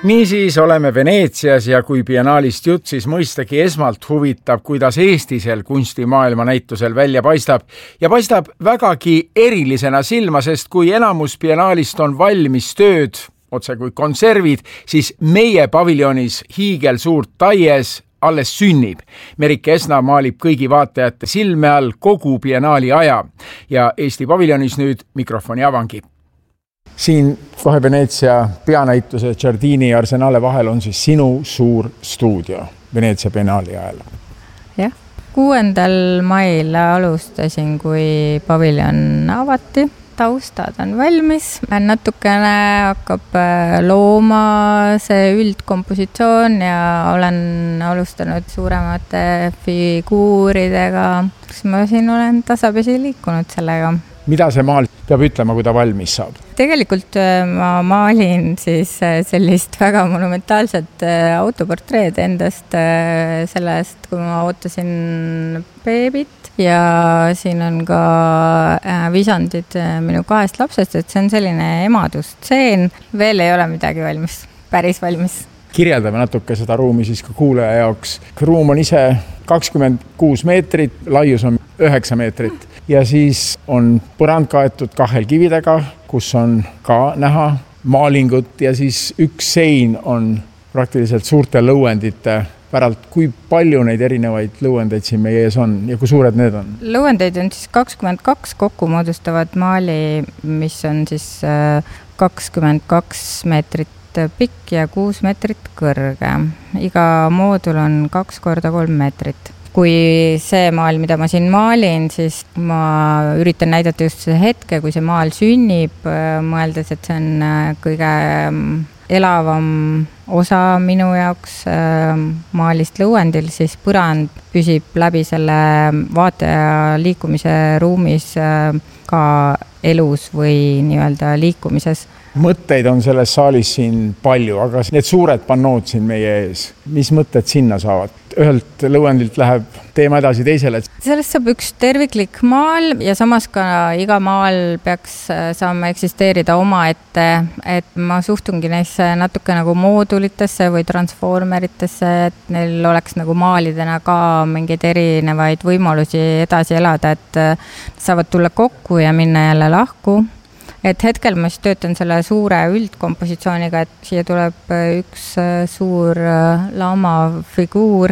Niisiis oleme Veneetsias ja kui biennaalist jutt, siis mõistagi esmalt huvitab, kuidas Eestisel kunstimaailma näitusel välja paistab. Ja paistab vägagi erilisena silma, sest kui enamus biennaalist on valmis tööd, otse kui konservid, siis meie paviljonis hiigelsuurt taies alles sünnib. Merike Esna maalib kõigi vaatajate silme all kogu biennaali aja ja Eesti paviljonis nüüd mikrofoni avangi. Siin kohe Veneetsia peanäituse Giardini ja Arsenale vahel on siis sinu suur stuudio Veneetsia biennaali ajal. Jah, 6. mail alustasin, kui paviljon avati. Taustad on valmis. Natukene hakkab looma see üldkompositsioon ja olen alustanud suuremate figuuridega. Ma siin olen tasapisi liikunud sellega. Mida see maal peab ütlema, kui ta valmis saab? Tegelikult ma maalin siis sellist väga monumentaalset autoportreed endast sellest, kui ma ootasin beebit. Ja siin on ka visandid minu 2 lapsest, et see on selline emadustseen. Veel ei ole midagi valmis, päris valmis. Kirjeldame natuke seda ruumi siis ka kuulaja jaoks. Ruum on ise 26 meetrit, laius on 9 meetrit ja siis on põrand kaetud 2 kividega, kus on ka näha maalingut ja siis üks sein on praktiliselt suurte lõuendite päralt. Kui palju neid erinevaid lõuendeid siin meie ees on ja kui suured need on? Lõuendeid on siis 22 kokku moodustavad maali, mis on siis 22 meetrit pikk ja 6 meetrit kõrge. Iga moodul on 2 × 3 meetrit. Kui see maal, mida ma siin maalin, siis ma üritan näidata just see hetke, kui see maal sünnib, mõeldes, et see on kõige elavam osa minu jaoks maalist lõuendil, siis põrand püsib läbi selle vaataja liikumise ruumis ka elus või nii-öelda liikumises. Mõtteid on selles saalis siin palju, aga need suured pannood siin meie ees, mis mõtted sinna saavad? Ühelt lõuendilt läheb teema edasi teisele. Sellest saab üks terviklik maal ja samas ka iga maal peaks saama eksisteerida omaette, et ma suhtungi neisse natuke nagu moodulitesse või transformeritesse, et neil oleks nagu maalidena ka mingeid erinevaid võimalusi edasi elada, et saavad tulla kokku ja minna jälle lahku. Et hetkel ma siis töötan selle suure üldkompositsiooniga, et siia tuleb üks suur lama figuur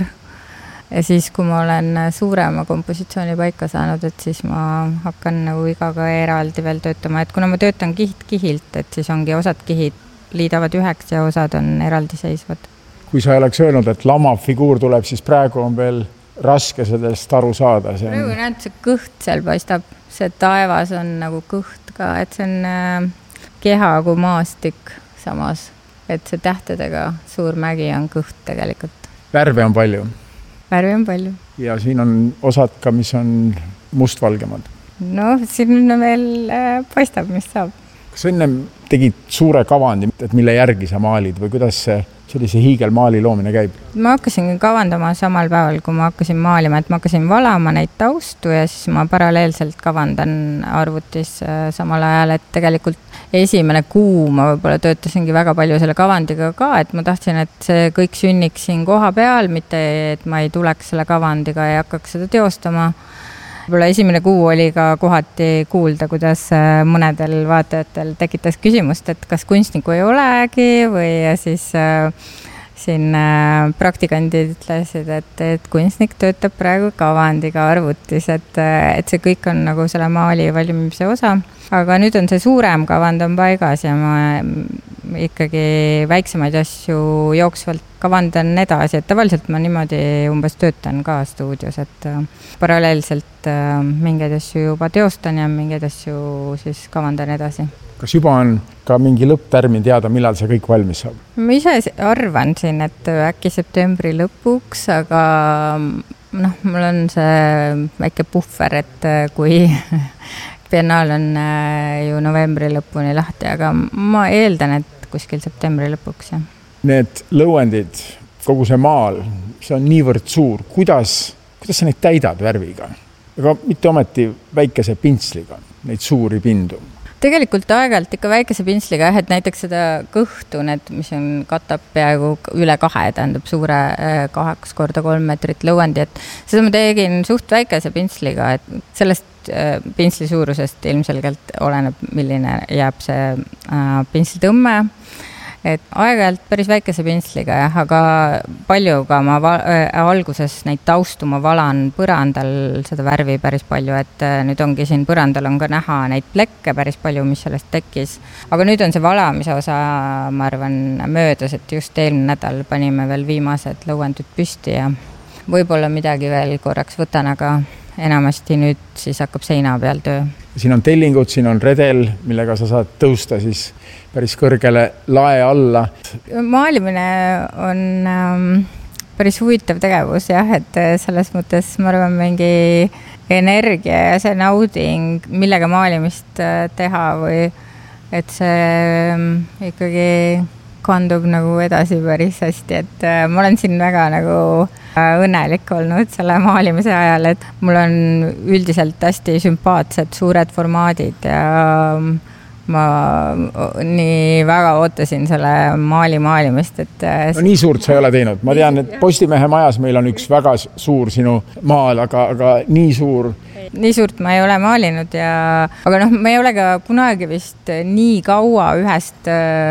ja siis, kui ma olen suurema kompositsiooni paika saanud, et siis ma hakkan nagu igaga eraldi veel töötama, et kuna ma töötan kihilt, et siis ongi osad kihid liidavad üheks ja osad on eraldiseisvad. Kui sa oleks öelnud, et lama figuur tuleb, siis praegu on veel raske sellest aru saada. Praegu näed, see kõht seal paistab, see taevas on nagu kõht ka, et see on keha kui maastik samas, et see tähtedega suur mägi on kõht tegelikult. Värve on palju? Värve on palju. Ja siin on osad ka, mis on mustvalgemad? No, siin veel paistab, mis saab. Kas enne tegid suure kavandi, et mille järgi sa maalid või kuidas sellise hiigelmaali loomine käib? Ma hakkasin kavandama samal päeval, kui ma hakkasin maalima, et ma hakkasin valama neid taustu ja siis ma paralleelselt kavandan arvutis samal ajal, et tegelikult esimene kuu ma võib-olla töötasingi väga palju selle kavandiga ka, et ma tahtsin, et see kõik sünniks siin koha peal, mitte et ma ei tuleks selle kavandiga ja hakkaks seda teostama. Võib-olla esimene kuu oli ka kohati kuulda, kuidas mõnedel vaatajatel tekitas küsimust, et kas kunstniku ei olegi või siis siin praktikandid ütlesid, et kunstnik töötab praegu kavandiga arvutis, et see kõik on nagu selle maali valmimise osa. Aga nüüd on see suurem kavand on paigas ja ma ikkagi väiksemaid asju jooksvalt kavandan edasi, et tavaliselt ma niimoodi umbes töötan ka stuudios, et paralleelselt mingeid asju juba teostan ja mingeid asju siis kavandan edasi. Kas juba on ka mingi lõpptärmin teada, millal see kõik valmis saab? Ma ise arvan siin, et äkki septembri lõpuks, aga mul on see väike puhver, et kui biennaal on ju novembri lõpuni lahti, aga ma eeldan, et kuskil septembri lõpuks. Ja. Need lõuendid, kogu see maal, see on niivõrd suur. Kuidas sa neid täidad värviga? Aga mitte ometi väikese pintsliga, neid suuri pindu. tegelikult aeg-ajalt ikka väikese pintsliga jah, et näiteks seda kõhtu, mis katab peaaegu üle 2, tähendab suure 2x3 meetrit lõuendi, et seda ma tegin suht väikese pintsliga, et sellest pintsli suurusest ilmselgelt oleneb, milline jääb see pintslitõmme. Et aeg-ajalt päris väikese pintsliga jah, aga palju ka ma alguses neid taustu ma valan põrandal seda värvi päris palju, et nüüd ongi siin põrandal on ka näha neid plekke päris palju, mis sellest tekkis. Aga nüüd on see valamise osa, ma arvan, möödas, et just eelmine nädal panime veel viimased lõuendud püsti ja võib-olla midagi veel korraks võtan, aga enamasti nüüd siis hakkab seina peal töö. Siin on tellingud, siin on redel, millega sa saad tõusta siis päris kõrgele lae alla. Maalimine on päris huvitav tegevus jah, et selles mõttes ma arvan mingi energia ja see nauding, millega maalimist teha või et see ikkagi kandub nagu edasi päris hästi, et ma olen siin väga nagu õnnelik olnud selle maalimise ajal, et mul on üldiselt hästi sümpaatsed suured formaadid ja ma nii väga ootasin selle maalimist, et no nii suurt sa ei ole teinud. Ma tean, et Postimehe majas meil on üks väga suur sinu maal, aga nii suur. Nii suurt ma ei ole maalinud aga ma ei ole ka kunagi vist nii kaua ühest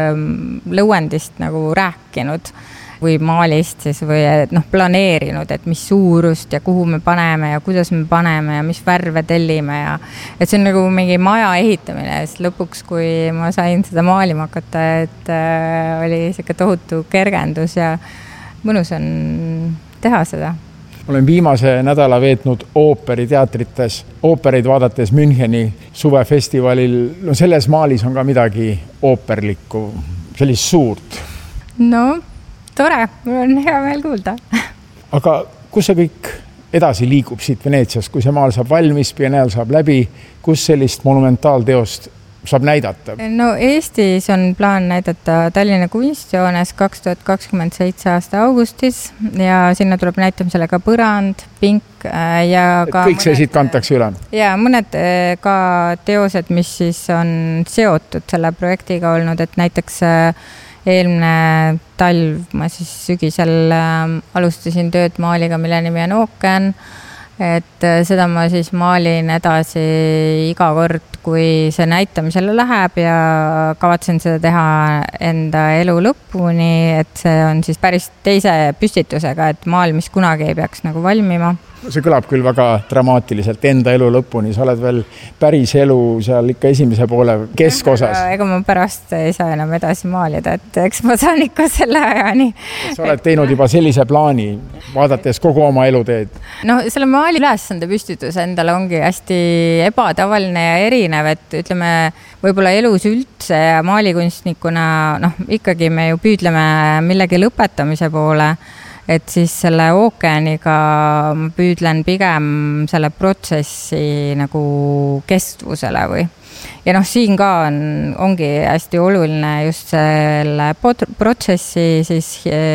lõuendist nagu rääkinud või maalist siis või planeerinud, et mis suurust ja kuhu me paneme ja kuidas me paneme ja mis värve tellime ja et see on nagu mingi maja ehitamine ja siis lõpuks, kui ma sain seda maalima hakata, et oli siuke tohutu kergendus ja mõnus on teha seda. Olen viimase nädala veetnud ooperiteatrites, oopereid vaadates Müncheni suvefestivalil. No selles maalis on ka midagi ooperlikku, sellist suurt. No, tore, mul on hea meel kuulda. Aga kus see kõik edasi liigub siit Veneetsiast, kui see maal saab valmis, biennaal saab läbi, kus sellist monumentaalteost saab näidata? No Eestis on plaan näidata Tallinna Kunstjoones 2027 aasta augustis ja sinna tuleb näitamisele ka Põrand, Pink ja ka kõik see siit kantakse üle? Ja mõned ka teosed, mis siis on seotud selle projektiga olnud, et näiteks eelmine talv ma siis sügisel alustasin tööd maaliga, mille nimi on Ookean. Et seda ma siis maalin edasi iga kord, kui see näitamisele läheb ja kavatsen seda teha enda elu lõpuni, et see on siis päris teise püstitusega, et maal, mis kunagi ei peaks nagu valmima. See kõlab küll väga dramaatiliselt enda elu lõpuni, sa oled veel päris elu seal ikka esimese poole keskosas. Ega ma pärast ei saa enam edasi maalida, et eks ma saan ikka selle ajani. Sa oled teinud juba sellise plaani, vaadates kogu oma eluteed? No selle maali ülesande püstitus endale ongi hästi ebatavaline ja erinev, et ütleme, võib-olla elus üldse ja maalikunstnikuna, ikkagi me ju püüdleme millegi lõpetamise poole, et siis selle Ookeaniga ma püüdlen pigem selle protsessi nagu kestvusele või. Ja siin ka ongi hästi oluline just selle protsessi siis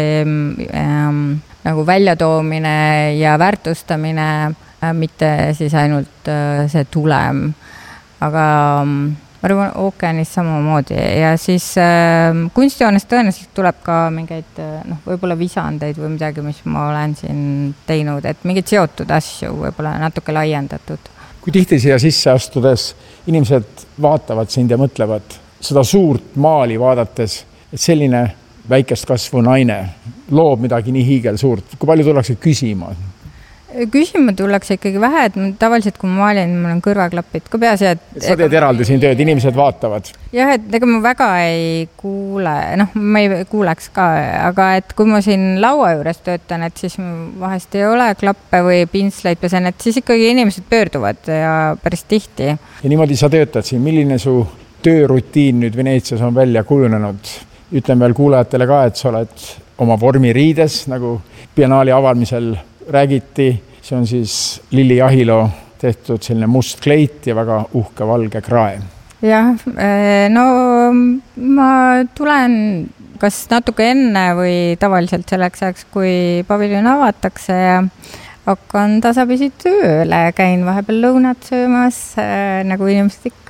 nagu väljatoomine ja väärtustamine, mitte siis ainult see tulem. Aga ma arvan Ookeanis samamoodi ja siis kunstijoones tõenäoliselt tuleb ka mingeid võib-olla visandeid või midagi, mis ma olen siin teinud, et mingid seotud asju võib-olla natuke laiendatud. Kui tihti siia sisse astudes inimesed vaatavad sind ja mõtlevad seda suurt maali vaadates, et selline väikest kasvu naine loob midagi nii hiigel suurt, kui palju tullakse küsima? Küsima tullakse ikkagi vähe, et tavaliselt kui ma maalin, mul on kõrvaklapid ka peas. Sa teed eraldi siin tööd, inimesed vaatavad? Jah, et ega ma väga ei kuule, ma ei kuuleks ka, aga et kui ma siin laua juures töötan, et siis vahest ei ole klappe või pintsleid pesen, et siis ikkagi inimesed pöörduvad ja päris tihti. Ja niimoodi sa töötad siin, milline su töörutiin nüüd Veneetsias on välja kujunenud? Ütlen veel kuulajatele ka, et sa oled oma vormiriides, nagu biennaali avaldamisel räägiti, see on siis Lilli Jahilo tehtud selline must kleit ja väga uhke valge krae. Jah, no ma tulen kas natuke enne või tavaliselt selleks ajaks, kui paviljon avatakse ja hakkan tasapisi tööle, käin vahepeal lõunat söömas, nagu inimesed ikka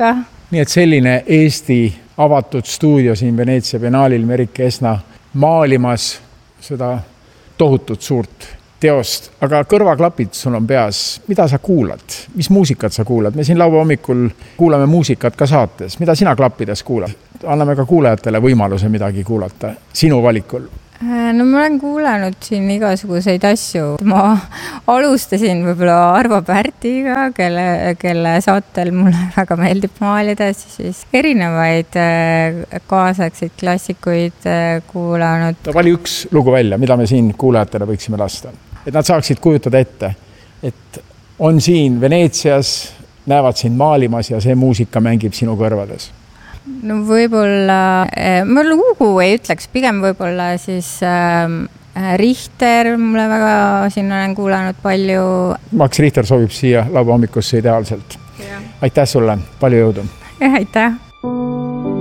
nii et selline Eesti avatud stuudio siin Veneetsia biennaalil Merike Esna maalimas seda tohutut suurt teost, aga kõrvaklapid sul on peas. Mida sa kuulad? Mis muusikat sa kuulad? Me siin laupäeva hommikul kuulame muusikat ka saates. Mida sina klappides kuulad? Anname ka kuulajatele võimaluse midagi kuulata sinu valikul. No ma olen kuulanud siin igasuguseid asju. Ma alustasin võib-olla Arvo Pärtiga, kelle saatel mulle väga meeldib maalida, siis erinevaid kaasaegseid klassikuid kuulanud. Vali üks lugu välja, mida me siin kuulajatele võiksime lasta. Et nad saaksid kujutada ette, et on siin Veneetsias, näevad sind maalimas ja see muusika mängib sinu kõrvades. No võib-olla, ma lugu ei ütleks, pigem võib-olla siis Richter, mulle väga siin olen kuulanud palju. Max Richter sobib siia laupäeva hommikusse ideaalselt. Ja. Aitäh sulle, palju jõudu! Aitäh!